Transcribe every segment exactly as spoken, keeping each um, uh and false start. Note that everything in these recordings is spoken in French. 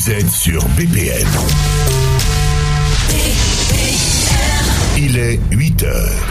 Vous êtes sur B P M. Il est huit heures.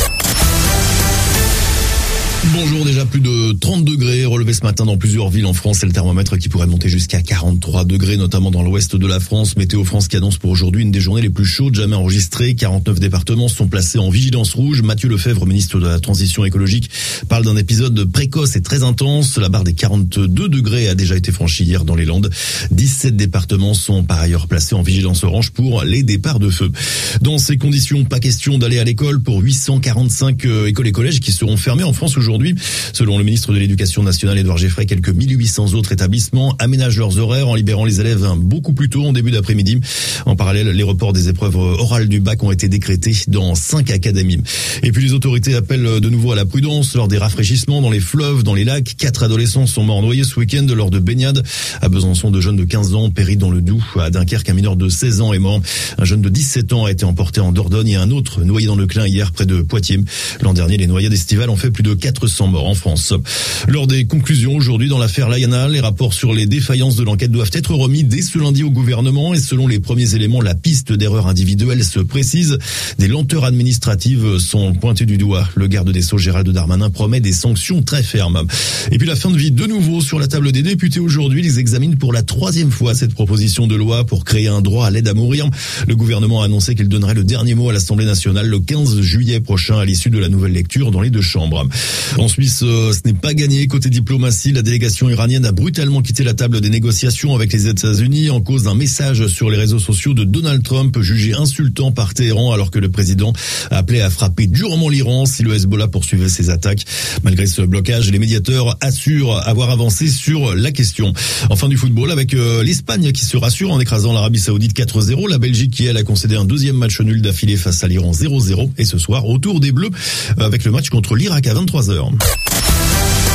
Bonjour, déjà plus de trente degrés relevés ce matin dans plusieurs villes en France. C'est le thermomètre qui pourrait monter jusqu'à quarante-trois degrés, notamment dans l'ouest de la France. Météo France qui annonce pour aujourd'hui une des journées les plus chaudes jamais enregistrées. quarante-neuf départements sont placés en vigilance rouge. Mathieu Lefebvre, ministre de la Transition écologique, parle d'un épisode précoce et très intense. La barre des quarante-deux degrés a déjà été franchie hier dans les Landes. dix-sept départements sont par ailleurs placés en vigilance orange pour les départs de feu. Dans ces conditions, pas question d'aller à l'école pour huit cent quarante-cinq écoles et collèges qui seront fermés en France aujourd'hui. Selon le ministre de l'Éducation nationale, Édouard Geoffrey, quelques mille huit cents autres établissements aménagent leurs horaires en libérant les élèves beaucoup plus tôt en début d'après-midi. En parallèle, les reports des épreuves orales du bac ont été décrétés dans cinq académies. Et puis les autorités appellent de nouveau à la prudence lors des rafraîchissements dans les fleuves, dans les lacs. Quatre adolescents sont morts noyés ce week-end lors de baignades. À Besançon, deux jeunes de quinze ans périt dans le Doubs. À Dunkerque, un mineur de seize ans est mort. Un jeune de dix-sept ans a été emporté en Dordogne et un autre noyé dans le Clin hier près de Poitiers. L'an dernier, les noyades estivales ont fait plus de quatre cents morts en France. Lors des conclusions aujourd'hui dans l'affaire Laïana, les rapports sur les défaillances de l'enquête doivent être remis dès ce lundi au gouvernement et selon les premiers éléments, la piste d'erreur individuelle se précise. Des lenteurs administratives sont pointées du doigt. Le garde des Sceaux Gérald Darmanin promet des sanctions très fermes. Et puis la fin de vie de nouveau sur la table des députés aujourd'hui. Ils examinent pour la troisième fois cette proposition de loi pour créer un droit à l'aide à mourir. Le gouvernement a annoncé qu'il donnerait le dernier mot à l'Assemblée nationale le quinze juillet prochain à l'issue de la nouvelle lecture dans les deux chambres. En Suisse, euh, ce n'est pas gagné. Côté diplomatie, la délégation iranienne a brutalement quitté la table des négociations avec les États-Unis en cause d'un message sur les réseaux sociaux de Donald Trump jugé insultant par Téhéran alors que le président a appelé à frapper durement l'Iran si le Hezbollah poursuivait ses attaques. Malgré ce blocage, les médiateurs assurent avoir avancé sur la question. Enfin du football avec euh, l'Espagne qui se rassure en écrasant l'Arabie Saoudite quatre zéro. La Belgique qui elle a concédé un deuxième match nul d'affilée face à l'Iran zéro zéro. Et ce soir, retour des Bleus avec le match contre l'Irak à vingt-trois heures.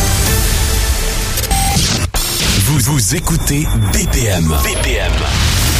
Vous, vous écoutez B P M. B P M.